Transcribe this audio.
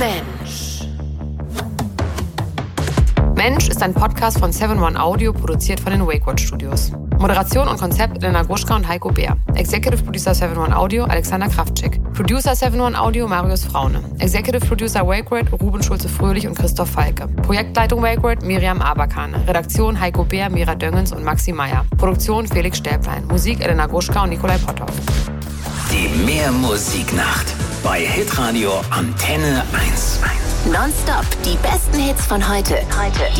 Mensch. Mensch ist ein Podcast von 7-One Audio, produziert von den WakeWord Studios. Moderation und Konzept Elena Gruschka und Heiko Bär. Executive Producer 7-One Audio Alexander Kraftschick. Producer 7-One Audio Marius Fraune. Executive Producer WakeWord Ruben Schulze-Fröhlich und Christoph Falke. Projektleitung WakeWord Miriam Aberkane. Redaktion Heiko Bär, Mira Döngens und Maxi Meyer. Produktion Felix Stäblein. Musik Elena Gruschka und Nikolai Potthoff. Die Mehrmusiknacht bei Hitradio Antenne 1. Nonstop die besten Hits von heute. Die